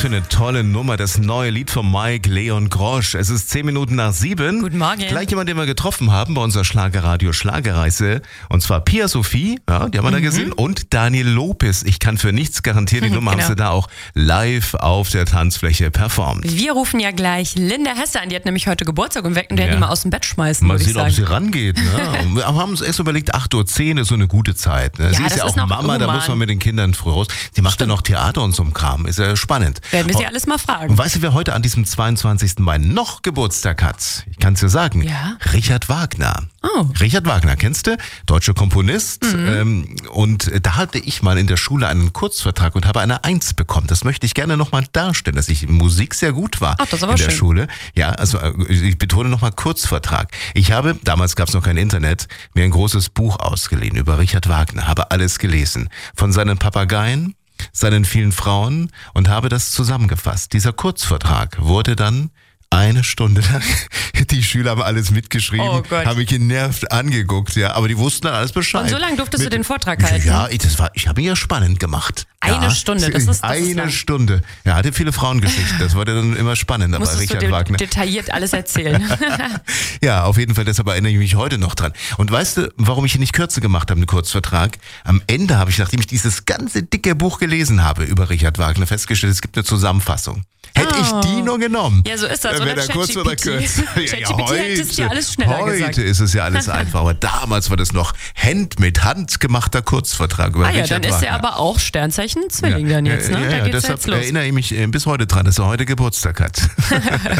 für eine tolle Nummer, das neue Lied von Mike Leon Grosch. Es ist 10 Minuten nach 7. Guten Morgen. Gleich jemand, den wir getroffen haben bei unserer Schlagerradio Schlagerreise. Und zwar Pia Sophie, ja, die haben wir da gesehen, und Daniel Lopez. Ich kann für nichts garantieren, die Nummer haben sie da auch live auf der Tanzfläche performt. Wir rufen ja gleich Linda Hesse an, die hat nämlich heute Geburtstag und werden die mal aus dem Bett schmeißen. Mal sehen, ob sie rangeht. Ne? Wir haben uns erst überlegt, 8:10 Uhr ist so eine gute Zeit. Ne? Sie ist ja auch Mama, da muss man mit den Kindern früh raus. Sie macht ja noch Theater und so ein Kram. Ist ja spannend. Werden wir sie alles mal fragen. Und weißt du, wer heute an diesem 22. Mai noch Geburtstag hat? Ich kann es dir sagen. Ja? Richard Wagner. Oh. Richard Wagner, kennst du? Deutscher Komponist. Und da hatte ich mal in der Schule einen Kurzvertrag und habe eine 1 bekommen. Das möchte ich gerne nochmal darstellen, dass ich in Musik sehr gut war. Ach, das ist aber in der schön. Schule. Ja, also ich betone nochmal Kurzvertrag. Ich habe, damals gab es noch kein Internet, mir ein großes Buch ausgeliehen über Richard Wagner, habe alles gelesen. Von seinen Papageien, seinen vielen Frauen und habe das zusammengefasst. Dieser Kurzvertrag wurde dann 1 Stunde lang, die Schüler haben alles mitgeschrieben, haben mich genervt angeguckt, ja, aber die wussten dann alles Bescheid. Und so lange durftest du den Vortrag halten? Ja, ich habe ihn ja spannend gemacht. Eine Stunde, das ist eine Stunde. Er hatte viele Frauengeschichten, das wurde dann immer spannend, aber Richard Wagner. Detailliert alles erzählen. Ja, auf jeden Fall, deshalb erinnere ich mich heute noch dran. Und weißt du, warum ich ihn nicht kürzer gemacht habe, den Kurzvertrag? Am Ende habe ich, nachdem ich dieses ganze dicke Buch gelesen habe über Richard Wagner, festgestellt, es gibt eine Zusammenfassung. Hätte ich die nur genommen. Ja, so ist das. Wäre der kurz oder kürzer. ChatGPT hättest dir alles schneller gesagt. Heute ist es ja alles einfach. Aber damals war das noch mit Hand gemachter Kurzvertrag über Richard dann Wagner. ist er aber auch Sternzeichen Zwilling dann jetzt. Ne? Ja, da geht's deshalb jetzt los. erinnere ich mich bis heute dran, dass er heute Geburtstag hat.